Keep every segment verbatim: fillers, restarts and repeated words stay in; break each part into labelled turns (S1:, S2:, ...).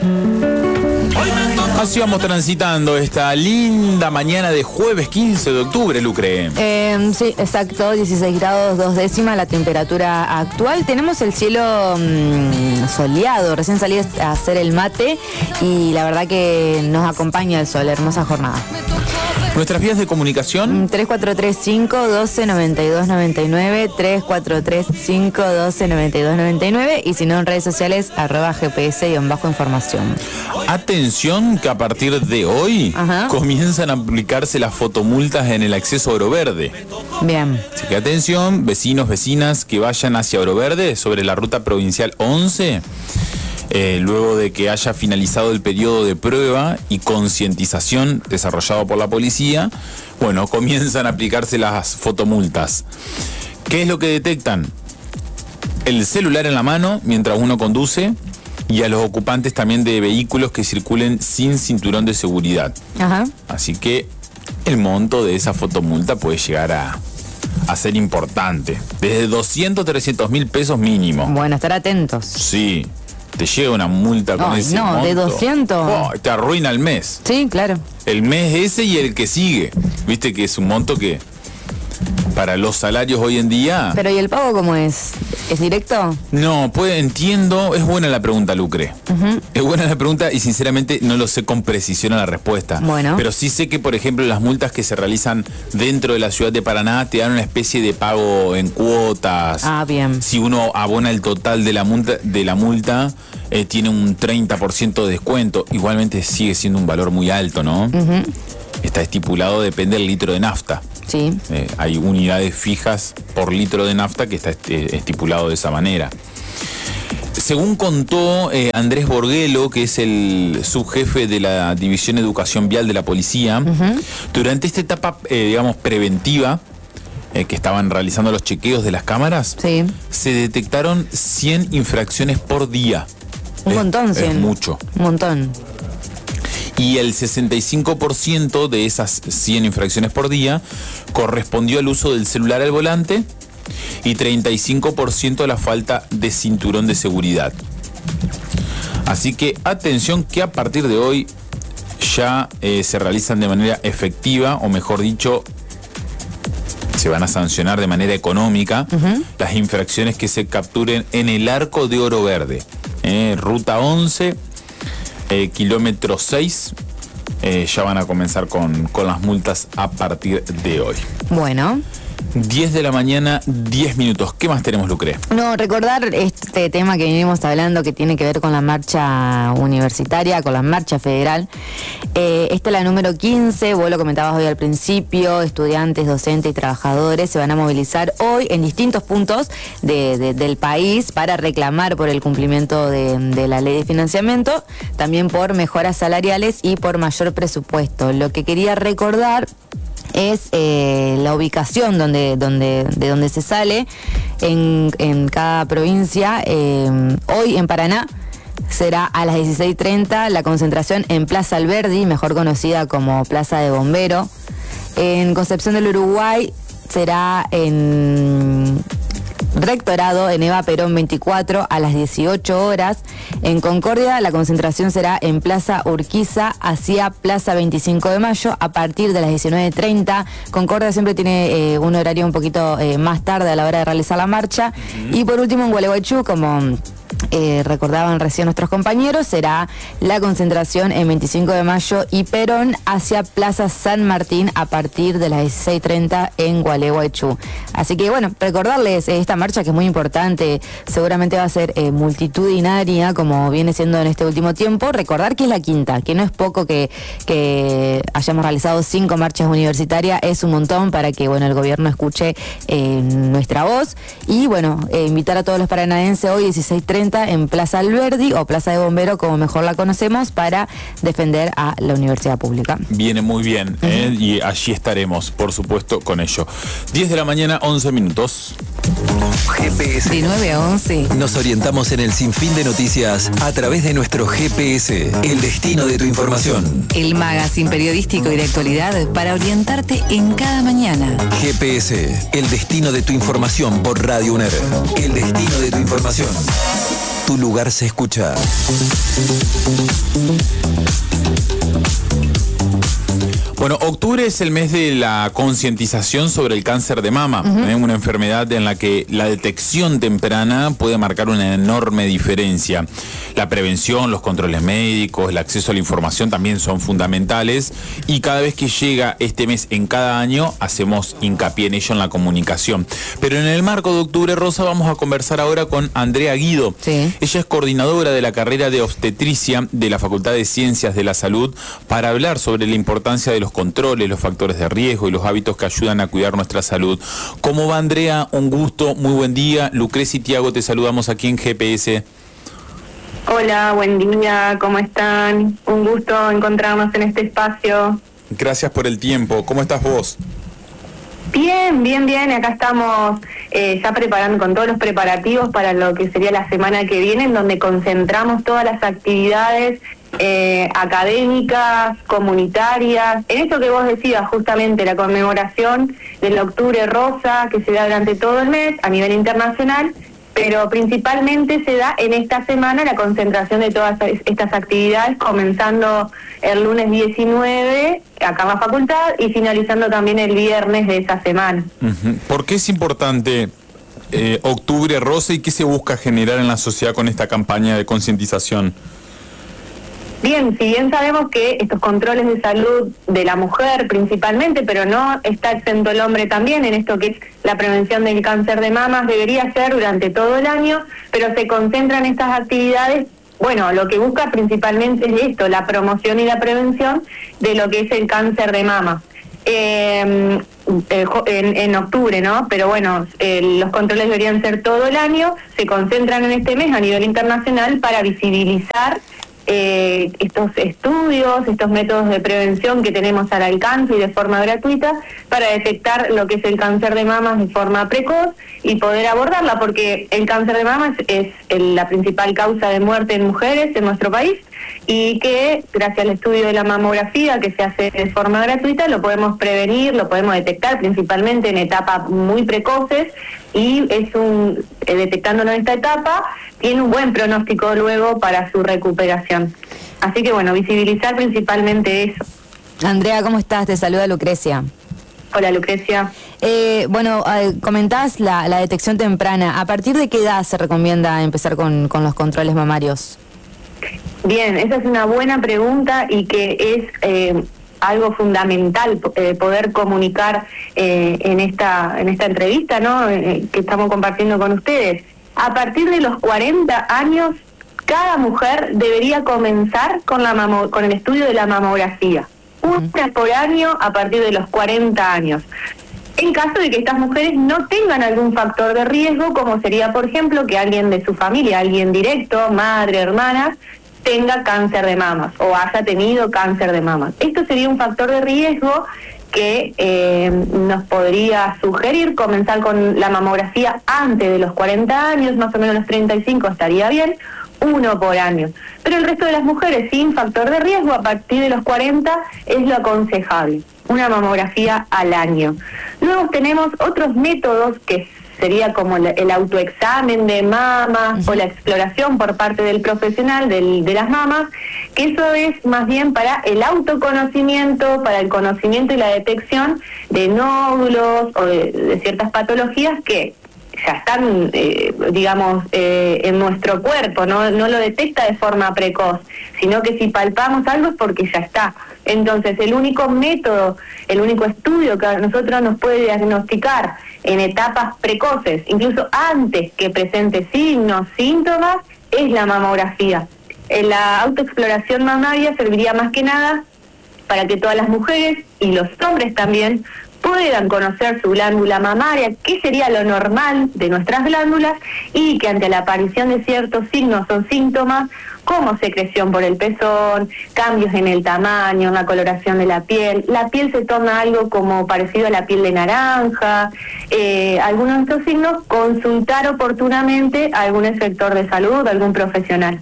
S1: Así vamos transitando esta linda mañana de jueves quince de octubre, Lucre.
S2: Eh, sí, exacto, dieciséis grados dos décimas la temperatura actual. Tenemos el cielo mmm, soleado, recién salí a hacer el mate y la verdad que nos acompaña el sol, hermosa jornada.
S1: Nuestras vías de comunicación.
S2: tres cuatro tres cinco, uno dos, nueve dos nueve nueve, tres cuatro tres cinco, uno dos, nueve dos nueve nueve y si no en redes sociales, arroba gps-información.
S1: Atención que a partir de hoy Ajá. comienzan a aplicarse las fotomultas en el acceso a Oro Verde.
S2: Bien.
S1: Así que atención, vecinos, vecinas que vayan hacia Oro Verde sobre la ruta provincial once. Eh, luego de que haya finalizado el periodo de prueba y concientización desarrollado por la policía, bueno, comienzan a aplicarse las fotomultas. ¿Qué es lo que detectan? El celular en la mano mientras uno conduce y a los ocupantes también de vehículos que circulen sin cinturón de seguridad.
S2: Ajá.
S1: Así que el monto de esa fotomulta puede llegar a, a ser importante. Desde doscientos, trescientos mil pesos mínimo.
S2: Bueno, estar atentos.
S1: Sí. Te llega una multa con
S2: no,
S1: ese
S2: no,
S1: monto.
S2: de doscientos.
S1: Oh, te arruina el mes.
S2: Sí, claro.
S1: El mes ese y el que sigue. Viste que es un monto que para los salarios hoy en día...
S2: Pero ¿y el pago cómo es? ¿Es directo?
S1: No, pues entiendo. Es buena la pregunta, Lucre. Uh-huh. Es buena la pregunta y sinceramente no lo sé con precisión a la respuesta.
S2: Bueno.
S1: Pero sí sé que, por ejemplo, las multas que se realizan dentro de la ciudad de Paraná te dan una especie de pago en cuotas.
S2: Ah, bien.
S1: Si uno abona el total de la multa, de la multa eh, tiene un treinta por ciento de descuento. Igualmente sigue siendo un valor muy alto, ¿no? Uh-huh. Está estipulado, depende del litro de nafta.
S2: Sí.
S1: Eh, hay unidades fijas por litro de nafta que está estipulado de esa manera. Según contó eh, Andrés Borguelo, que es el subjefe de la División Educación Vial de la Policía, uh-huh. durante esta etapa, eh, digamos, preventiva, eh, que estaban realizando los chequeos de las cámaras,
S2: sí.
S1: se detectaron cien infracciones por día.
S2: Un
S1: es,
S2: montón,
S1: es
S2: cien.
S1: mucho.
S2: Un montón.
S1: Y el sesenta y cinco por ciento de esas cien infracciones por día correspondió al uso del celular al volante y treinta y cinco por ciento a la falta de cinturón de seguridad. Así que atención que a partir de hoy ya eh, se realizan de manera efectiva, o mejor dicho, se van a sancionar de manera económica uh-huh. las infracciones que se capturen en el arco de Oro Verde. Eh, ruta once. Eh, kilómetro seis, eh, ya van a comenzar con, con las multas a partir de hoy.
S2: Bueno.
S1: diez de la mañana, diez minutos. ¿Qué más tenemos, Lucre?
S2: No, recordar este tema que venimos hablando que tiene que ver con la marcha universitaria, con la marcha federal. Eh, esta es la número quince, vos lo comentabas hoy al principio, estudiantes, docentes y trabajadores se van a movilizar hoy en distintos puntos de, de, del país para reclamar por el cumplimiento de, de la ley de financiamiento, también por mejoras salariales y por mayor presupuesto. Lo que quería recordar es eh, la ubicación donde, donde, de donde se sale en, en cada provincia. Eh, hoy en Paraná será a las dieciséis treinta la concentración en Plaza Alberdi, mejor conocida como Plaza de Bombero. En Concepción del Uruguay será en Rectorado, en Eva Perón veinticuatro a las dieciocho horas. En Concordia la concentración será en Plaza Urquiza hacia Plaza veinticinco de mayo a partir de las diecinueve treinta. Concordia siempre tiene eh, un horario un poquito eh, más tarde a la hora de realizar la marcha. Uh-huh. Y por último en Gualeguaychú, como Eh, recordaban recién nuestros compañeros, será la concentración en veinticinco de mayo y Perón hacia Plaza San Martín a partir de las dieciséis treinta en Gualeguaychú. Así que bueno, recordarles eh, esta marcha que es muy importante, seguramente va a ser eh, multitudinaria como viene siendo en este último tiempo. Recordar que es la quinta, que no es poco que, que hayamos realizado cinco marchas universitarias, es un montón para que bueno el gobierno escuche eh, nuestra voz y bueno, eh, invitar a todos los paranaenses hoy dieciséis treinta en Plaza Alberdi o Plaza de Bombero, como mejor la conocemos, para defender a la universidad pública.
S1: Viene muy bien, uh-huh. ¿eh? Y allí estaremos, por supuesto, con ello. diez de la mañana, once minutos.
S3: G P S.
S2: De nueve a once.
S3: Nos orientamos en el sinfín de noticias a través de nuestro G P S, el destino de tu información.
S4: El magazine periodístico y de actualidad para orientarte en cada mañana.
S3: G P S, el destino de tu información por Radio UNER. El destino de tu información. tu lugar se escucha.
S1: Bueno, octubre es el mes de la concientización sobre el cáncer de mama, uh-huh. ¿eh? Una enfermedad en la que la detección temprana puede marcar una enorme diferencia. La prevención, los controles médicos, el acceso a la información también son fundamentales, y cada vez que llega este mes en cada año hacemos hincapié en ello en la comunicación. Pero en el marco de Octubre Rosa vamos a conversar ahora con Andrea Guido.
S2: Sí.
S1: Ella es coordinadora de la carrera de obstetricia de la Facultad de Ciencias de la Salud, para hablar sobre la importancia de los controles, los factores de riesgo y los hábitos que ayudan a cuidar nuestra salud. ¿Cómo va, Andrea? Un gusto, muy buen día. Lucrecia y Tiago, te saludamos aquí en G P S.
S5: Hola, buen día, ¿cómo están? Un gusto encontrarnos en este espacio.
S1: Gracias por el tiempo. ¿Cómo estás vos?
S5: Bien, bien, bien. Acá estamos eh, ya preparando con todos los preparativos para lo que sería la semana que viene, en donde concentramos todas las actividades eh, académicas, comunitarias. En esto que vos decías, justamente la conmemoración del Octubre Rosa, que se da durante todo el mes a nivel internacional, pero principalmente se da en esta semana la concentración de todas estas actividades, comenzando el lunes diecinueve acá en la facultad y finalizando también el viernes de esa semana.
S1: Uh-huh. ¿Por qué es importante eh, Octubre Rosa y qué se busca generar en la sociedad con esta campaña de concientización?
S5: Bien, si bien sabemos que estos controles de salud de la mujer principalmente, pero no está exento el hombre también en esto que es la prevención del cáncer de mamas, debería ser durante todo el año, pero se concentran estas actividades. Bueno, lo que busca principalmente es esto, la promoción y la prevención de lo que es el cáncer de mama. Eh, en, en octubre, ¿no? Pero bueno, eh, los controles deberían ser todo el año, se concentran en este mes a nivel internacional para visibilizar Eh, estos estudios, estos métodos de prevención que tenemos al alcance y de forma gratuita para detectar lo que es el cáncer de mamas de forma precoz y poder abordarla, porque el cáncer de mamas es el, la principal causa de muerte en mujeres en nuestro país, y que gracias al estudio de la mamografía que se hace de forma gratuita lo podemos prevenir, lo podemos detectar principalmente en etapas muy precoces, y es un eh, detectándolo en esta etapa tiene un buen pronóstico luego para su recuperación. Así que bueno, visibilizar principalmente eso.
S2: Andrea, ¿cómo estás? Te saluda Lucrecia.
S5: Hola, Lucrecia.
S2: Eh, bueno, eh, comentás la, la detección temprana. ¿A partir de qué edad se recomienda empezar con, con los controles mamarios?
S5: Bien, esa es una buena pregunta y que es eh, algo fundamental eh, poder comunicar eh, en esta en esta entrevista, ¿no? Eh, que estamos compartiendo con ustedes. A partir de los cuarenta años, cada mujer debería comenzar con la mamo, con el estudio de la mamografía. Una por año a partir de los cuarenta años. En caso de que estas mujeres no tengan algún factor de riesgo, como sería, por ejemplo, que alguien de su familia, alguien directo, madre, hermana, tenga cáncer de mamas o haya tenido cáncer de mamas. Esto sería un factor de riesgo que eh, nos podría sugerir comenzar con la mamografía antes de los cuarenta años, más o menos los treinta y cinco estaría bien, uno por año. Pero el resto de las mujeres sin factor de riesgo a partir de los cuarenta es lo aconsejable, una mamografía al año. Luego tenemos otros métodos que sería como el autoexamen de mamas, uh-huh, o la exploración por parte del profesional del, de las mamas, que eso es más bien para el autoconocimiento, para el conocimiento y la detección de nódulos o de, de ciertas patologías que ya están, eh, digamos, eh, en nuestro cuerpo, ¿no? No lo detecta de forma precoz, sino que si palpamos algo es porque ya está. Entonces, el único método, el único estudio que a nosotros nos puede diagnosticar en etapas precoces, incluso antes que presente signos, síntomas, es la mamografía. La autoexploración mamaria serviría más que nada para que todas las mujeres y los hombres también puedan conocer su glándula mamaria, qué sería lo normal de nuestras glándulas, y que ante la aparición de ciertos signos o síntomas, como secreción por el pezón, cambios en el tamaño, en la coloración de la piel, la piel se torna algo como parecido a la piel de naranja, eh, algunos de estos signos, consultar oportunamente a algún sector de salud, a algún profesional.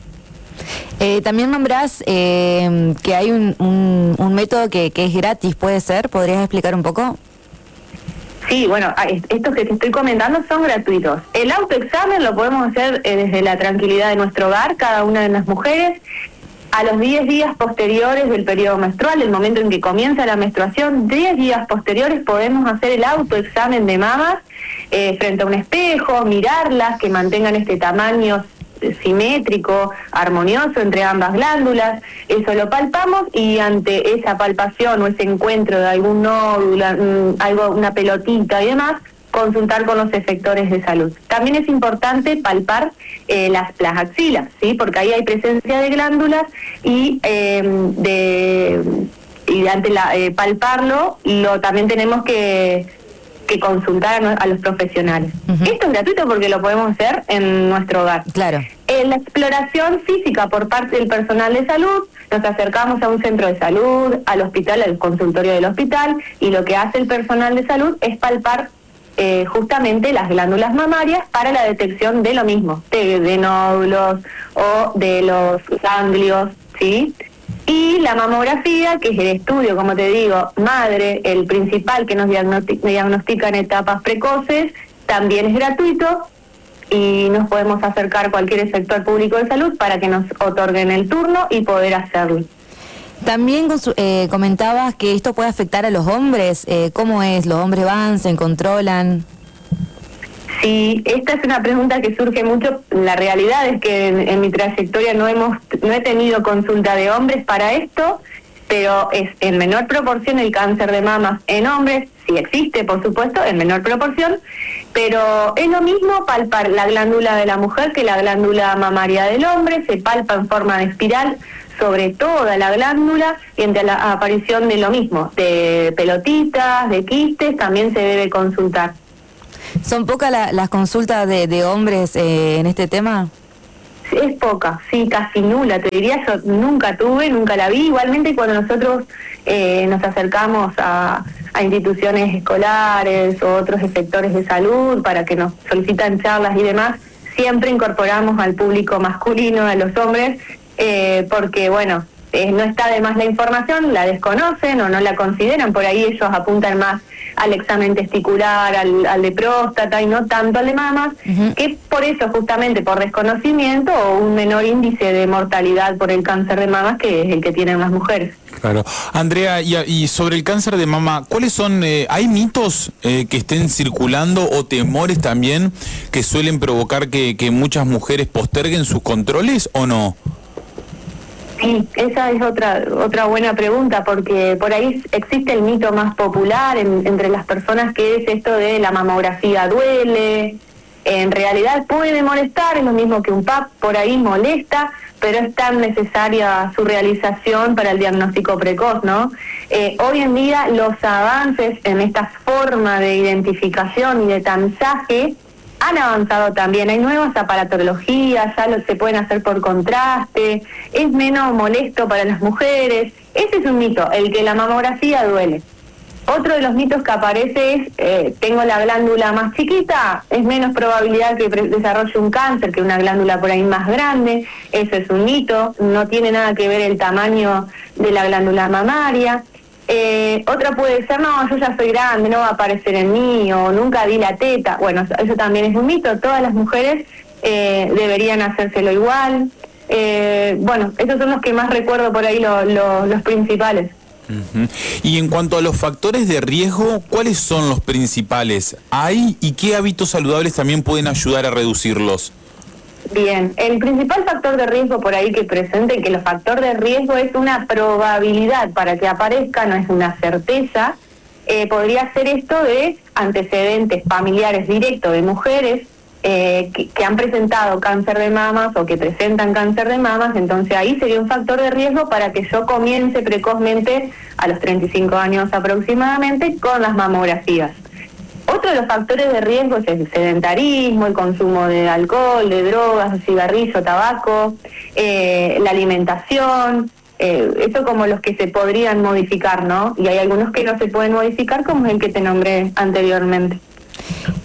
S2: Eh, también nombrás eh, que hay un, un, un método que, que es gratis, ¿puede ser? ¿Podrías explicar un poco?
S5: Sí, bueno, estos que te estoy comentando son gratuitos. El autoexamen lo podemos hacer eh, desde la tranquilidad de nuestro hogar, cada una de las mujeres. A los diez días posteriores del periodo menstrual, el momento en que comienza la menstruación, diez días posteriores podemos hacer el autoexamen de mamas eh, frente a un espejo, mirarlas, que mantengan este tamaño simétrico, armonioso entre ambas glándulas. Eso lo palpamos y ante esa palpación o ese encuentro de algún nódulo, algo, una pelotita y demás, consultar con los efectores de salud. También es importante palpar eh, las, las axilas, ¿sí? Porque ahí hay presencia de glándulas y eh, de y ante la, eh, palparlo lo también tenemos que, que consultar a, a los profesionales. Uh-huh. Esto es gratuito porque lo podemos hacer en nuestro hogar.
S2: Claro.
S5: En la exploración física por parte del personal de salud, nos acercamos a un centro de salud, al hospital, al consultorio del hospital, y lo que hace el personal de salud es palpar Eh, justamente las glándulas mamarias para la detección de lo mismo, de, de nódulos o de los ganglios, ¿sí? Y la mamografía, que es el estudio, como te digo, madre, el principal que nos diagnostica, diagnostica en etapas precoces, también es gratuito y nos podemos acercar a cualquier sector público de salud para que nos otorguen el turno y poder hacerlo.
S2: También eh, comentabas que esto puede afectar a los hombres. Eh, ¿Cómo es? ¿Los hombres van, se controlan?
S5: Sí, esta es una pregunta que surge mucho. La realidad es que en, en mi trayectoria no hemos no he tenido consulta de hombres para esto, pero es en menor proporción el cáncer de mamas en hombres. Sí existe, por supuesto, en menor proporción, pero es lo mismo palpar la glándula de la mujer que la glándula mamaria del hombre. Se palpa en forma de espiral sobre toda la glándula y ante la aparición de lo mismo, de pelotitas, de quistes, también se debe consultar.
S2: ¿Son pocas la, las consultas de, de hombres eh, en este tema?
S5: Es poca, sí, casi nula, te diría. Yo nunca tuve, nunca la vi. Igualmente cuando nosotros eh, nos acercamos a, a instituciones escolares o otros sectores de salud para que nos solicitan charlas y demás, siempre incorporamos al público masculino, a los hombres, Eh, porque bueno, eh, no está de más la información, la desconocen o no la consideran, por ahí ellos apuntan más al examen testicular, al, al de próstata y no tanto al de mamas, uh-huh. que por eso justamente por desconocimiento o un menor índice de mortalidad por el cáncer de mamas que es el que tienen las mujeres.
S1: Claro. Andrea, y, y sobre el cáncer de mama, ¿cuáles son, eh, hay mitos eh, que estén circulando o temores también que suelen provocar que, que muchas mujeres posterguen sus controles o no?
S5: Sí, esa es otra otra buena pregunta, porque por ahí existe el mito más popular en, entre las personas, que es esto de la mamografía duele. En realidad puede molestar, es lo mismo que un P A P, por ahí molesta, pero es tan necesaria su realización para el diagnóstico precoz, ¿no? Eh, hoy en día los avances en esta forma de identificación y de tanzaje han avanzado también. Hay nuevas aparatologías, ya lo, se pueden hacer por contraste, es menos molesto para las mujeres. Ese es un mito, el que la mamografía duele. Otro de los mitos que aparece es, eh, tengo la glándula más chiquita, es menos probabilidad que desarrolle un cáncer que una glándula por ahí más grande. Eso es un mito, no tiene nada que ver el tamaño de la glándula mamaria. Eh, otra puede ser, no, yo ya soy grande, no va a aparecer en mí, o nunca vi la teta. Bueno, eso también es un mito. Todas las mujeres eh, deberían hacérselo igual. Eh, bueno, esos son los que más recuerdo por ahí, lo, lo, los principales.
S1: Uh-huh. Y en cuanto a los factores de riesgo, ¿cuáles son los principales? ¿Hay y qué hábitos saludables también pueden ayudar a reducirlos?
S5: Bien, el principal factor de riesgo por ahí que presenten, que el factor de riesgo es una probabilidad para que aparezca, no es una certeza, eh, podría ser esto de antecedentes familiares directos de mujeres eh, que, que han presentado cáncer de mamas o que presentan cáncer de mamas. Entonces ahí sería un factor de riesgo para que yo comience precozmente, a los treinta y cinco años aproximadamente, con las mamografías. Otro de los factores de riesgo es el sedentarismo, el consumo de alcohol, de drogas, de cigarrillo, tabaco, eh, la alimentación, eh, eso como los que se podrían modificar, ¿no? Y hay algunos que no se pueden modificar, como el que te nombré anteriormente.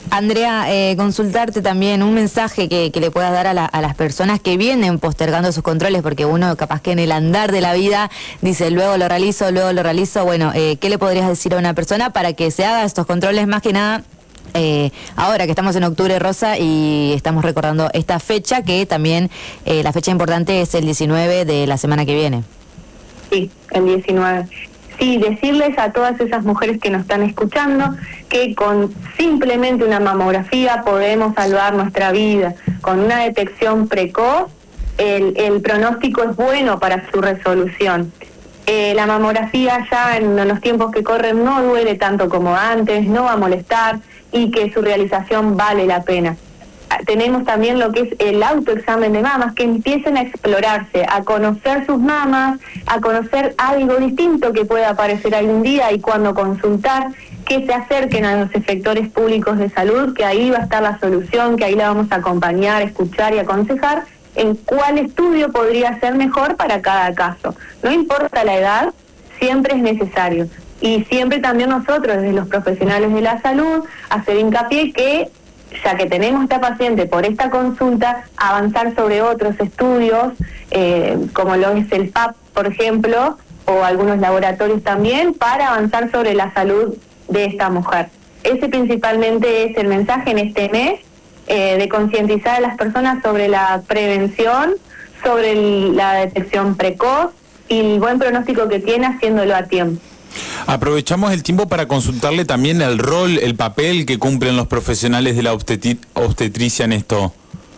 S2: Andrea, eh, consultarte también un mensaje que, que le puedas dar a, la, a las personas que vienen postergando sus controles, porque uno capaz que en el andar de la vida dice luego lo realizo, luego lo realizo. Bueno, eh, ¿qué le podrías decir a una persona para que se haga estos controles más que nada? Eh, ahora que estamos en octubre rosa y estamos recordando esta fecha, que también eh, la fecha importante es el diecinueve de la semana que viene.
S5: Sí, el diecinueve. Sí, decirles a todas esas mujeres que nos están escuchando que con simplemente una mamografía podemos salvar nuestra vida. Con una detección precoz, el, el pronóstico es bueno para su resolución. Eh, la mamografía ya en los tiempos que corren no duele tanto como antes, no va a molestar y que su realización vale la pena. Tenemos también lo que es el autoexamen de mamas, que empiecen a explorarse, a conocer sus mamas, a conocer algo distinto que pueda aparecer algún día y cuando consultar, que se acerquen a los efectores públicos de salud, que ahí va a estar la solución, que ahí la vamos a acompañar, escuchar y aconsejar en cuál estudio podría ser mejor para cada caso. No importa la edad, siempre es necesario. Y siempre también nosotros, desde los profesionales de la salud, hacer hincapié que ya que tenemos esta paciente por esta consulta, avanzar sobre otros estudios, eh, como lo es el P A P, por ejemplo, o algunos laboratorios también, para avanzar sobre la salud de esta mujer. Ese principalmente es el mensaje en este mes, eh, de concientizar a las personas sobre la prevención, sobre el, la detección precoz y el buen pronóstico que tiene haciéndolo a tiempo.
S1: Aprovechamos el tiempo para consultarle también el rol, el papel que cumplen los profesionales de la obstetri- obstetricia en esto.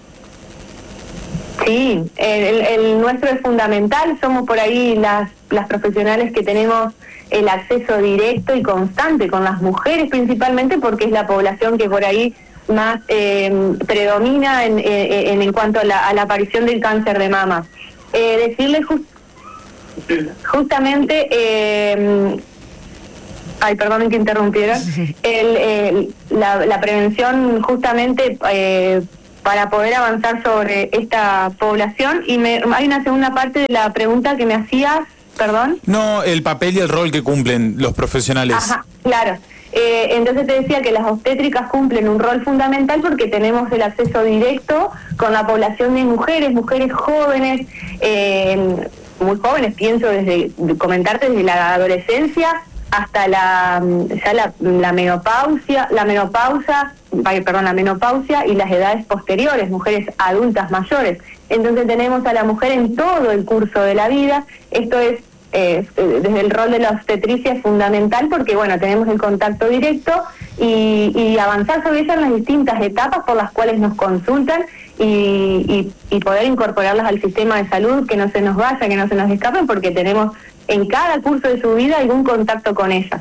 S5: Sí, el, el nuestro es fundamental, somos por ahí las, las profesionales que tenemos el acceso directo y constante con las mujeres principalmente, porque es la población que por ahí más eh, predomina en, en, en cuanto a la, a la aparición del cáncer de mama. Eh, decirle just, justamente... Eh, Ay, perdón que interrumpiera. El, el, la, la prevención justamente eh, para poder avanzar sobre esta población. Y me, hay una segunda parte de la pregunta que me hacías, perdón.
S1: No, el papel y el rol que cumplen los profesionales.
S5: Ajá, claro. Eh, entonces te decía que las obstétricas cumplen un rol fundamental porque tenemos el acceso directo con la población de mujeres, mujeres jóvenes, eh, muy jóvenes, pienso desde, comentarte desde la adolescencia hasta la ya la, la menopausia, la menopausa, perdón, la menopausia y las edades posteriores, mujeres adultas mayores. Entonces tenemos a la mujer en todo el curso de la vida. Esto es eh, desde el rol de la obstetricia es fundamental porque bueno, tenemos el contacto directo y, y avanzar sobre ella en las distintas etapas por las cuales nos consultan y, y, y poder incorporarlas al sistema de salud, que no se nos vaya, que no se nos escapen, porque tenemos en cada curso de su vida algún contacto con ella.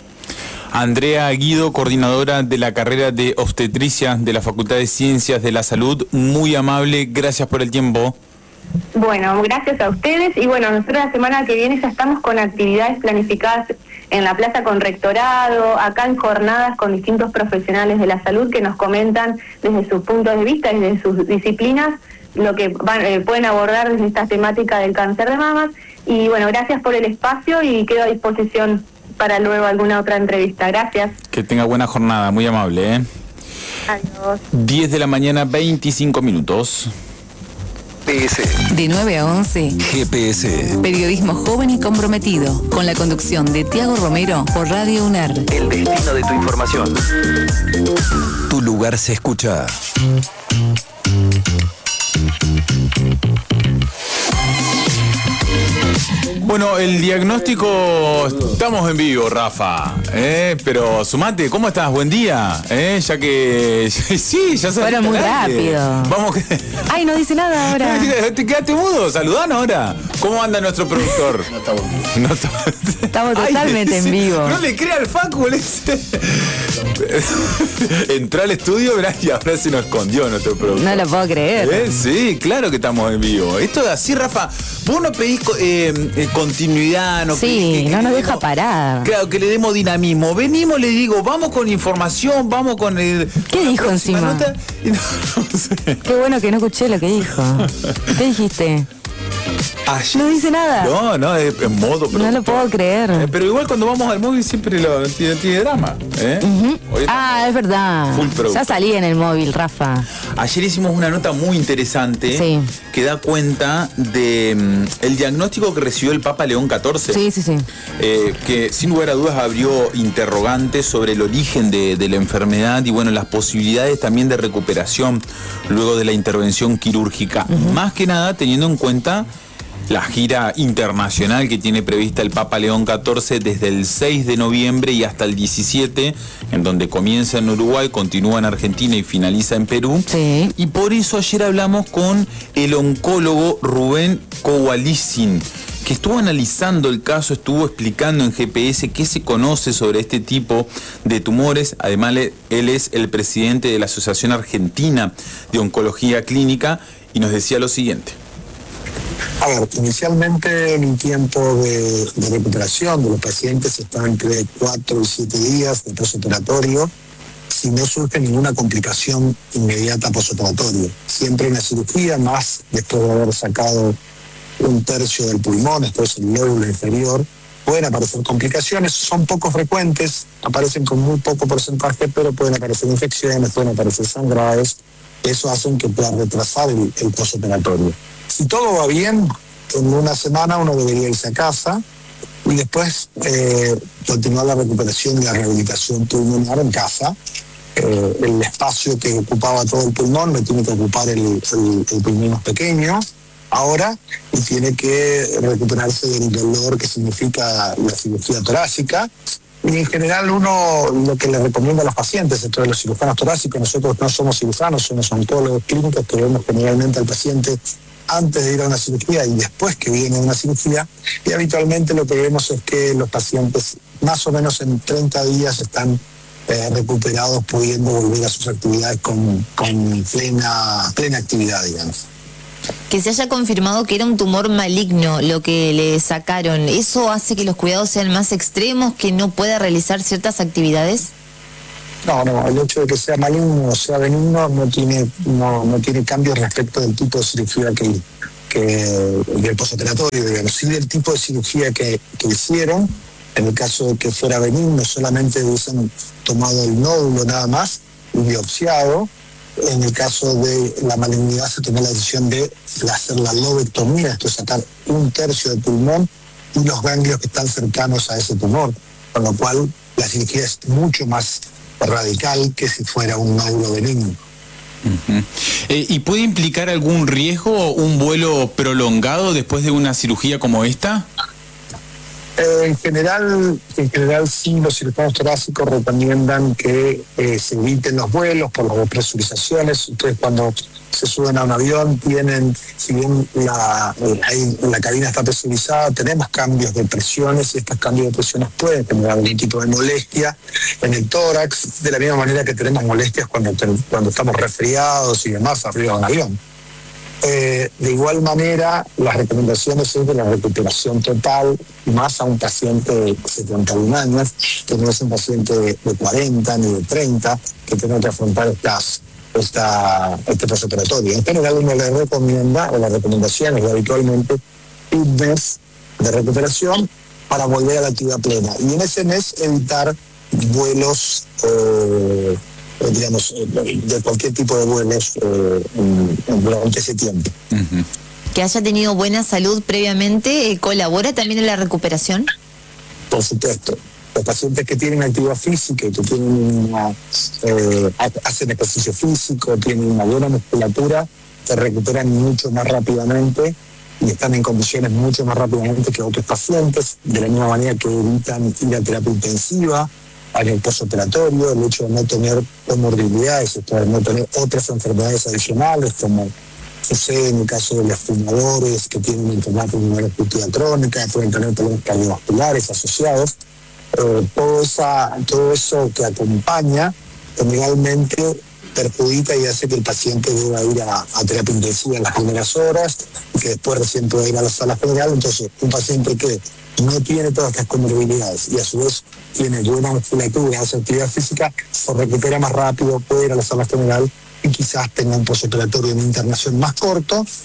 S1: Andrea Guido, coordinadora de la carrera de obstetricia de la Facultad de Ciencias de la Salud, muy amable, gracias por el tiempo.
S5: Bueno, gracias a ustedes y bueno, nosotros la semana que viene ya estamos con actividades planificadas en la Plaza con Rectorado, acá en jornadas con distintos profesionales de la salud que nos comentan desde sus puntos de vista, desde sus disciplinas, lo que van, eh, pueden abordar desde esta temática del cáncer de mamas. Y bueno, gracias por el espacio y quedo a disposición para luego alguna otra entrevista. Gracias.
S1: Que tenga buena jornada, muy amable, ¿eh?
S5: Adiós.
S1: diez de la mañana, veinticinco minutos.
S3: G P S.
S4: De nueve a once.
S3: G P S.
S4: Periodismo joven y comprometido. Con la conducción de Tiago Romero por Radio UNER.
S3: El destino de tu información. Tu lugar se escucha.
S1: Bueno, el diagnóstico, estamos en vivo, Rafa, ¿eh? Pero sumate, ¿cómo estás? Buen día, ¿eh? Ya que, sí, ya sabes.
S2: Fueron muy rápido.
S1: Vamos.
S2: Ay, no dice nada ahora.
S1: Te quedaste mudo, saludanos ahora. ¿Cómo anda nuestro productor? No estamos. No estamos.
S2: Estamos totalmente en vivo.
S1: No le crea al Facu, le dice. Entró al estudio, ¿verdad? Y ahora se nos escondió nuestro productor.
S2: No lo puedo creer.
S1: ¿Eh? Sí, claro que estamos en vivo. Esto es así, Rafa. Vos no pedís eh, eh, continuidad, no
S2: Sí,
S1: pedís que, que
S2: no nos
S1: le
S2: deja
S1: demos-
S2: parar.
S1: Claro, que le demos dinamismo. Venimos, le digo, vamos con información, vamos con el.
S2: ¿Qué
S1: con la
S2: dijo
S1: próxima
S2: encima?
S1: nota. Y no, no sé.
S2: Qué bueno que no escuché lo que dijo. ¿Qué dijiste?
S1: Ayer-
S2: No dice nada.
S1: No, no, es en modo
S2: No lo puedo creer.
S1: Eh, pero igual cuando vamos al móvil siempre lo tiene, tiene drama. ¿eh?
S2: Ujú.
S1: Hoy
S2: Ah, es verdad.
S1: Full producto.
S2: Ya salí en el móvil, Rafa.
S1: Ayer hicimos una nota muy interesante
S2: Sí.
S1: que da cuenta de mm, el diagnóstico que recibió el Papa León catorce.
S2: Sí, sí, sí.
S1: Eh, que sin lugar a dudas abrió interrogantes sobre el origen de, de la enfermedad y bueno, las posibilidades también de recuperación luego de la intervención quirúrgica. Uh-huh. Más que nada teniendo en cuenta la gira internacional que tiene prevista el Papa León catorce desde el seis de noviembre y hasta el diecisiete, en donde comienza en Uruguay, continúa en Argentina y finaliza en Perú.
S2: Sí.
S1: Y por eso ayer hablamos con el oncólogo Rubén Kowalczyk, que estuvo analizando el caso, estuvo explicando en G P S qué se conoce sobre este tipo de tumores. Además, él es el presidente de la Asociación Argentina de Oncología Clínica y nos decía lo siguiente.
S6: A ver, inicialmente el tiempo de, de recuperación de los pacientes está entre cuatro y siete días de posoperatorio, si no surge ninguna complicación inmediata posoperatorio. Siempre una cirugía, más después de haber sacado un tercio del pulmón, después el lóbulo inferior, pueden aparecer complicaciones, son poco frecuentes, aparecen con muy poco porcentaje, pero pueden aparecer infecciones, pueden aparecer sangrados, eso hace que pueda retrasar el, el posoperatorio. Si todo va bien, en una semana uno debería irse a casa y después eh, continuar la recuperación y la rehabilitación pulmonar en casa. Eh, el espacio que ocupaba todo el pulmón lo tiene que ocupar el, el, el pulmón más pequeño ahora y tiene que recuperarse del dolor que significa la cirugía torácica. Y en general uno lo que le recomienda a los pacientes, esto de los cirujanos torácicos, nosotros no somos cirujanos, somos oncólogos clínicos que vemos generalmente al paciente antes de ir a una cirugía y después que viene una cirugía, y habitualmente lo que vemos es que los pacientes más o menos en treinta días están eh, recuperados, pudiendo volver a sus actividades con, con plena, plena actividad, digamos.
S7: Que se haya confirmado que era un tumor maligno lo que le sacaron, ¿eso hace que los cuidados sean más extremos, que no pueda realizar ciertas actividades?
S6: No, no, el hecho de que sea maligno o sea benigno no tiene, no, no tiene cambios respecto del tipo de cirugía que, que del posoperatorio, digamos. Sí, del tipo de cirugía que, que hicieron, en el caso de que fuera benigno, solamente hubiesen tomado el nódulo nada más y biopsiado. En el caso de la malignidad se tomó la decisión de hacer la lobectomía, esto es sacar un tercio del pulmón y los ganglios que están cercanos a ese tumor, con lo cual la cirugía es mucho más radical que si fuera un nódulo benigno.
S1: Uh-huh. eh, ¿Y puede implicar algún riesgo un vuelo prolongado después de una cirugía como esta?
S6: Eh, en general, en general sí, los cirujanos torácicos recomiendan que eh, se eviten los vuelos por las presurizaciones. Ustedes cuando se suben a un avión tienen, si bien la, eh, ahí, la cabina está presurizada, tenemos cambios de presiones y estos cambios de presiones pueden generar algún tipo de molestia en el tórax, de la misma manera que tenemos molestias cuando, cuando estamos resfriados y demás arriba de un avión. Eh, de igual manera, las recomendaciones es de la recuperación total, más a un paciente de setenta y un años, que no es un paciente de, de cuarenta ni de treinta, que tiene que afrontar estas, esta, este posoperatorio. En general, uno le recomienda, o la recomendación es habitualmente un mes de recuperación para volver a la actividad plena. Y en ese mes evitar vuelos eh, digamos, de cualquier tipo de vuelos eh, durante ese tiempo.
S1: Uh-huh.
S7: Que haya tenido buena salud previamente, eh, ¿colabora también en la recuperación?
S6: Por supuesto. Los pacientes que tienen actividad física y que tienen una, eh, hacen ejercicio físico, tienen una buena musculatura, se recuperan mucho más rápidamente y están en condiciones mucho más rápidamente que otros pacientes, de la misma manera que evitan ir a terapia intensiva, en el postoperatorio, el hecho de no tener comorbilidades, esto de no tener otras enfermedades adicionales, como sucede en el caso de los fumadores que tienen enfermedad pulmonar obstructiva crónica, pueden tener problemas cardiovasculares asociados. Eh, todo, esa, todo eso que acompaña generalmente perjudica y hace que el paciente deba ir a, a terapia intensiva en las primeras horas y que después recién pueda ir a la sala general. Entonces, un paciente que no tiene todas estas comorbilidades y a su vez tiene buena musculatura, hace actividad física, se recupera más rápido, puede ir a la sala general y quizás tenga un posoperatorio de internación más corto,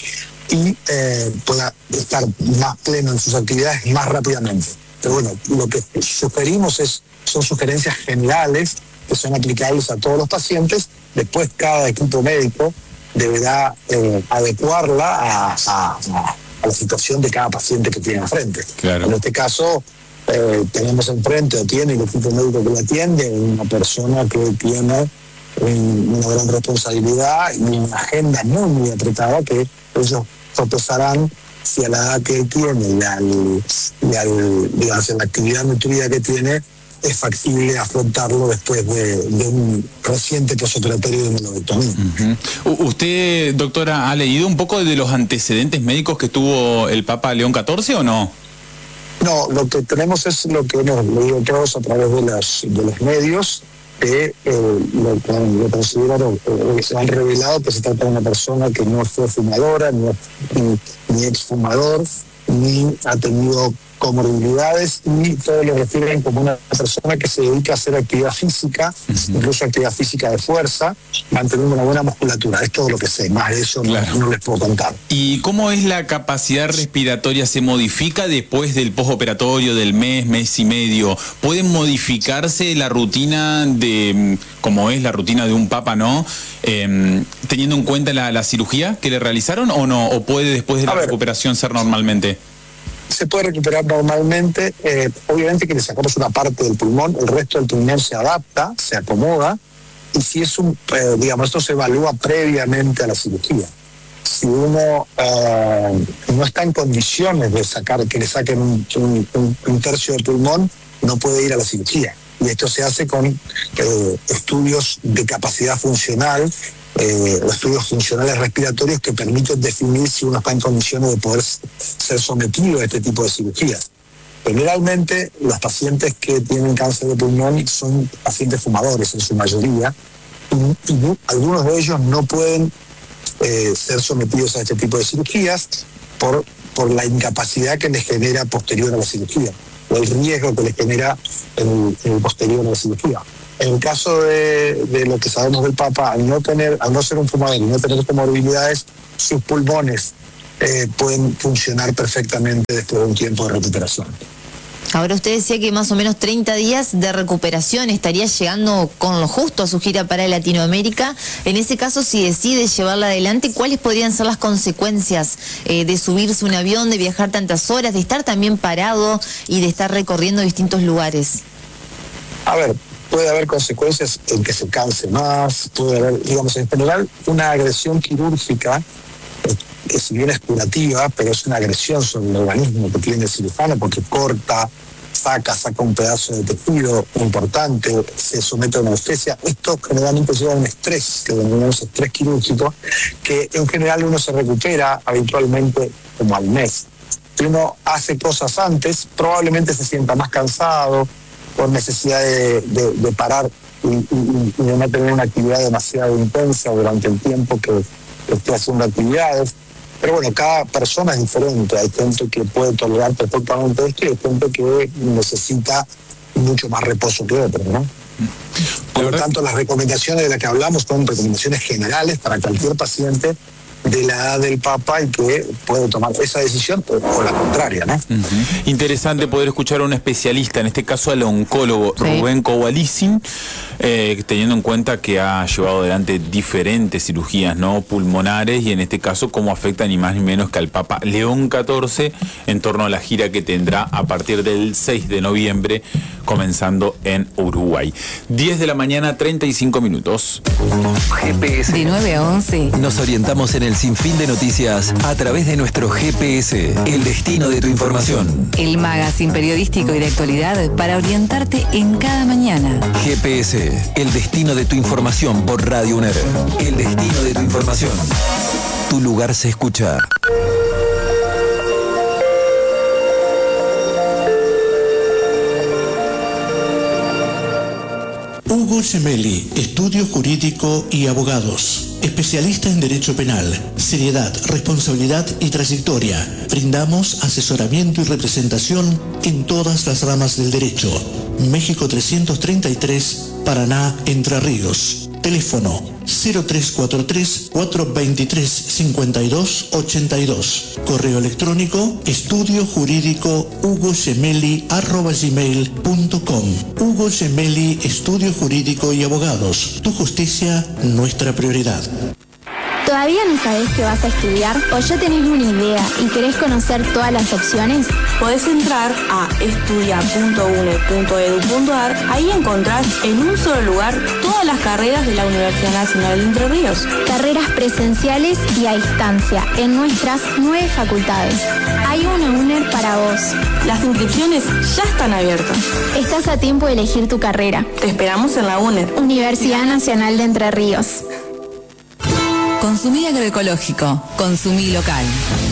S6: y eh, pueda estar más pleno en sus actividades más rápidamente. Pero bueno, lo que sugerimos es, son sugerencias generales que son aplicables a todos los pacientes. Después cada equipo médico deberá eh, adecuarla a, a, a la situación de cada paciente que tiene enfrente.
S1: Claro.
S6: En este caso, eh, tenemos enfrente o tiene el equipo médico que la atiende una persona que tiene un, una gran responsabilidad y una agenda muy, muy apretada que ellos sopesarán si a la edad que tiene y al, y al, digamos, en la actividad nutrida que tiene es factible afrontarlo después de, de un reciente posoperatorio de melodotomía.
S1: Uh-huh. ¿Usted, doctora, ha leído un poco de los antecedentes médicos que tuvo el Papa León catorce o no?
S6: No, lo que tenemos es lo que hemos leído todos a través de, las, de los medios, que eh, lo, lo consideraron, eh, se han revelado que se trata de una persona que no fue fumadora, ni, ni, ni exfumador, ni ha tenido comorbilidades, y todos lo refieren como una persona que se dedica a hacer actividad física, uh-huh. incluso actividad física de fuerza, manteniendo una buena musculatura. Es todo lo que sé, más de eso claro. no, no les puedo contar.
S1: ¿Y cómo es la capacidad respiratoria? ¿Se modifica después del postoperatorio, del mes, mes y medio? ¿Puede modificarse la rutina de, como es la rutina de un papa, no? Eh, teniendo en cuenta la, la cirugía que le realizaron o no? ¿O puede después de la recuperación ser normalmente?
S6: Se puede recuperar normalmente, eh, obviamente que le sacamos una parte del pulmón, el resto del pulmón se adapta, se acomoda, y si es un, eh, digamos, esto se evalúa previamente a la cirugía. Si uno eh, no está en condiciones de sacar, que le saquen un, un, un tercio del pulmón, no puede ir a la cirugía. Y esto se hace con eh, estudios de capacidad funcional, Eh, los estudios funcionales respiratorios que permiten definir si uno está en condiciones de poder ser sometido a este tipo de cirugías. Generalmente los pacientes que tienen cáncer de pulmón son pacientes fumadores en su mayoría, y, y algunos de ellos no pueden eh, ser sometidos a este tipo de cirugías por, por la incapacidad que les genera posterior a la cirugía, o el riesgo que les genera el, el posterior a la cirugía. En el caso de, de lo que sabemos del Papa, al no tener, al no ser un fumador y no tener comorbilidades, sus pulmones eh, pueden funcionar perfectamente después de un tiempo de recuperación.
S7: Ahora usted decía que más o menos treinta días de recuperación, estaría llegando con lo justo a su gira para Latinoamérica. En ese caso, si decide llevarla adelante, ¿cuáles podrían ser las consecuencias eh, de subirse un avión, de viajar tantas horas, de estar también parado y de estar recorriendo distintos lugares?
S6: A ver, puede haber consecuencias en que se canse más, puede haber, digamos, en general, una agresión quirúrgica, que si bien es curativa, pero es una agresión sobre el organismo que tiene el cirujano, porque corta, saca, saca un pedazo de tejido importante, se somete a una anestesia. Esto generalmente lleva a un estrés, que denominamos estrés quirúrgico, que en general uno se recupera habitualmente como al mes. Si uno hace cosas antes, probablemente se sienta más cansado, con necesidad de, de, de parar y, y, y de no tener una actividad demasiado intensa durante el tiempo que, que esté haciendo actividades. Pero bueno, cada persona es diferente. Hay gente que puede tolerar perfectamente esto y hay gente que necesita mucho más reposo que otros, ¿no? Por lo tanto, las recomendaciones de las que hablamos son recomendaciones generales para cualquier paciente de la edad del Papa y que puede tomar esa decisión o la contraria, ¿no?
S1: Uh-huh. Interesante poder escuchar a un especialista, en este caso al oncólogo sí. Rubén Kovalicin, eh, teniendo en cuenta que ha llevado adelante diferentes cirugías no pulmonares y en este caso cómo afecta ni más ni menos que al Papa León catorce en torno a la gira que tendrá a partir del seis de noviembre comenzando en Uruguay. diez de la mañana, treinta y cinco minutos.
S3: G P S.
S4: De nueve a once.
S3: Nos orientamos en el sinfín de noticias a través de nuestro G P S, el destino de tu información.
S4: El magazine periodístico y de actualidad para orientarte en cada mañana.
S3: G P S, el destino de tu información por Radio UNER. El destino de tu información. Tu lugar se escucha.
S8: Hugo Gemelli, Estudio Jurídico y Abogados. Especialista en Derecho Penal, seriedad, responsabilidad y trayectoria. Brindamos asesoramiento y representación en todas las ramas del derecho. México trescientos treinta y tres, Paraná, Entre Ríos. Teléfono cero tres cuatro tres, cuatro dos tres, cinco dos ocho dos. Correo electrónico estudio jurídico hugo gemelli arroba gmail punto com. Hugo Gemelli, Estudio Jurídico y Abogados. Tu justicia, nuestra prioridad.
S9: ¿Todavía no sabés qué vas a estudiar o ya tenés una idea y querés conocer todas las opciones?
S10: Podés entrar a estudia punto u n e punto e d u punto a r. Ahí encontrás en un solo lugar todas las carreras de la Universidad Nacional de Entre Ríos.
S9: Carreras presenciales y a distancia en nuestras nueve facultades. Hay una UNER para vos.
S10: Las inscripciones ya están abiertas.
S9: Estás a tiempo de elegir tu carrera.
S10: Te esperamos en la UNER.
S9: Universidad Nacional de Entre Ríos.
S4: Consumí agroecológico, consumí local.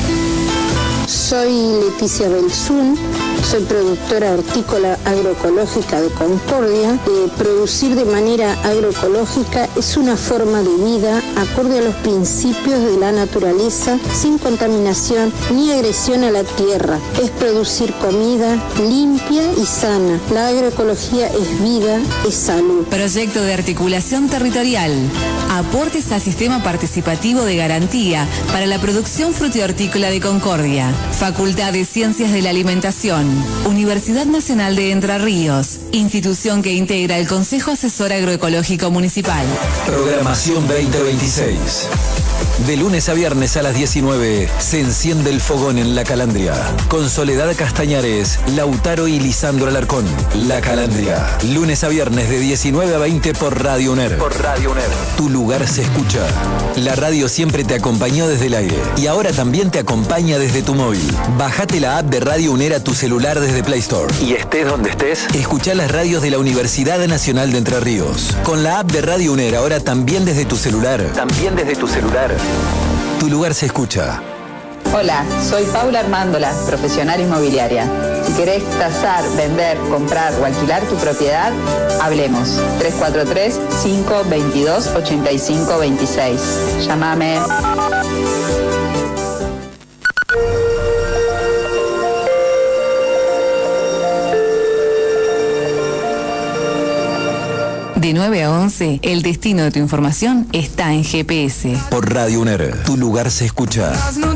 S11: Soy Leticia Belzún, soy productora hortícola agroecológica de Concordia. Eh, producir de manera agroecológica es una forma de vida acorde a los principios de la naturaleza, sin contaminación ni agresión a la tierra. Es producir comida limpia y sana. La agroecología es vida, es salud.
S4: Proyecto de articulación territorial. Aportes al sistema participativo de garantía para la producción frutihortícola de Concordia. Facultad de Ciencias de la Alimentación. Universidad Nacional de Entre Ríos. Institución que integra el Consejo Asesor Agroecológico Municipal.
S3: Programación veinte veintiséis. De lunes a viernes a las diecinueve se enciende el fogón en La Calandria. Con Soledad Castañares, Lautaro y Lisandro Alarcón. La Calandria. Lunes a viernes de diecinueve a veinte por Radio UNER. Por Radio UNER. Tu lugar se escucha. La radio siempre te acompañó desde el aire. Y ahora también te acompaña desde tu móvil. Bájate la app de Radio UNER a tu celular desde Play Store. Y estés donde estés, escuchá las radios de la Universidad Nacional de Entre Ríos. Con la app de Radio UNER ahora también desde tu celular. También desde tu celular. Tu lugar se escucha.
S12: Hola, soy Paula Armándola, profesional inmobiliaria. Si querés tasar, vender, comprar o alquilar tu propiedad, hablemos. tres cuatro tres, cinco dos dos, ocho cinco dos seis. Llámame.
S4: De nueve a once, el destino de tu información está en G P S.
S3: Por Radio UNER, tu lugar se escucha.